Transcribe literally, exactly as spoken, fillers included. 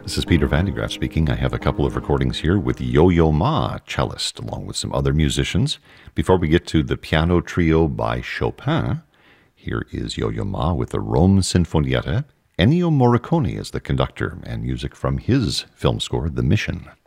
This is Peter Van de Graaff speaking. I have a couple of recordings here with Yo-Yo Ma, cellist, along with some other musicians. Before we get to the piano trio by Chopin, here is Yo-Yo Ma with the Rome Sinfonietta. Ennio Morricone is the conductor, and music from his film score, The Mission.